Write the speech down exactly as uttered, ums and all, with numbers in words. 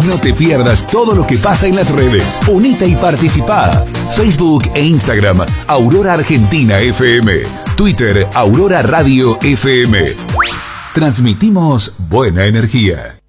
No te pierdas todo lo que pasa en las redes. Unite y participa. Facebook e Instagram, Aurora Argentina F M. Twitter, Aurora Radio F M. Transmitimos buena energía.